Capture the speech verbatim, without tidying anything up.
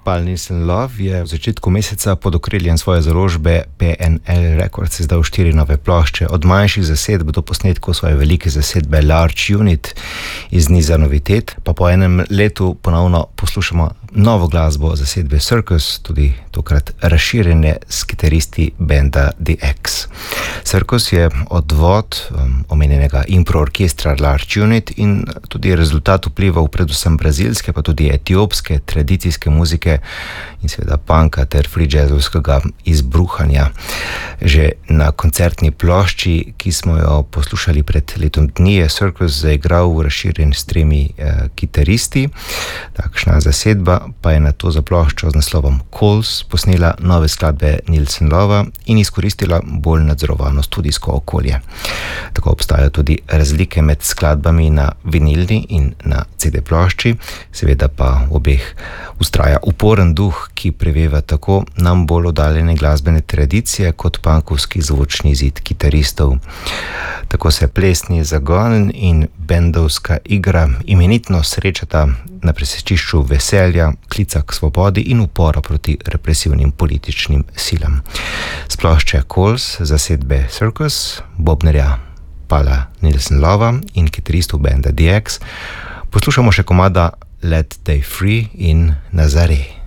Paul Nielsen Love je v začetku meseca pod okriljem svoje založbe P N L Records izdal štiri nove plošče, od manjših zasedb do posnetkov svoje velike zasedbe Large Unit iz niza novitet, pa po enem letu ponovno poslušamo novo glasbo zasedbe Circus, tudi tokrat razširjene s kitaristi benda The X. Circus je odvod um, omenjenega impro orkestra Large Unit in tudi rezultat vplival predvsem brazilske, pa tudi etiopske tradicijske muzike in seveda punka ter free jazzovskega izbruhanja. Že na koncertni plošči, ki smo jo poslušali pred letom dni, je Circus zaigral razširjen s tremi eh, kitaristi. Takšna zasedba pa je na to za ploščo z naslovom Calls posnela nove skladbe Nielsen Lova in izkoristila bolj nadzorovano studijsko okolje. Tako obstajajo tudi razlike med skladbami na vinilni in na C D plošči, seveda pa v obeh ustraja uporen duh, ki preveva tako nam bolj oddaljene glasbene tradicije kot punkovski zvočni zid kitaristov. Tako se plesni zagon in bendovska igra imenitno srečata na presečišču veselja, klica k svobodi in upora proti represivnim političnim silam. S plošče Calls zasedbe Circus, bobnerja Paula Nielsen Lova in kitaristov benda The X poslušamo še komada Let They Free in Nazare.